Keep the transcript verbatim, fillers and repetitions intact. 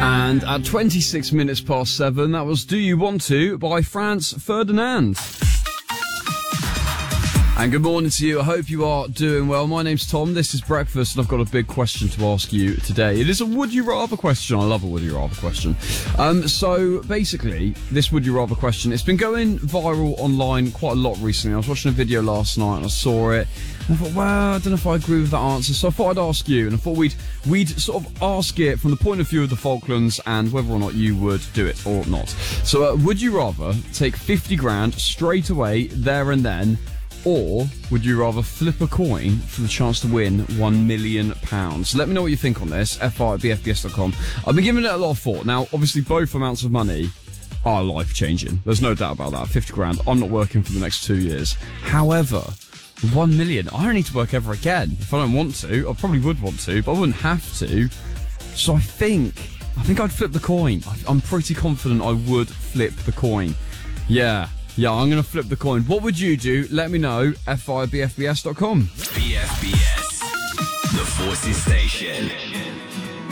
And at twenty-six minutes past seven, that was Do You Want To by Franz Ferdinand. And good morning to you. I hope you are doing well. My name's Tom. This is Breakfast, and I've got a big question to ask you today. It is a would you rather question. I love a would you rather question. Um, so basically, this would you rather question, it's been going viral online quite a lot recently. I was watching a video last night and I saw it. And I thought, well, I don't know if I agree with that answer. So I thought I'd ask you, and I thought we'd we'd sort of ask it from the point of view of the Falklands and whether or not you would do it or not. So uh, would you rather take fifty grand straight away, there and then, or would you rather flip a coin for the chance to win one million pounds? Let me know what you think on this, f r at b f b s dot com. I've been giving it a lot of thought. Now, obviously, both amounts of money are life-changing. There's no doubt about that. fifty grand, I'm not working for the next two years. However, one million, I don't need to work ever again. If I don't want to, I probably would want to, but I wouldn't have to. So I think, I think I'd flip the coin. I'm pretty confident I would flip the coin. Yeah. Yeah, I'm going to flip the coin. What would you do? Let me know. f r at b f b s dot com. B F B S, the Forces Station.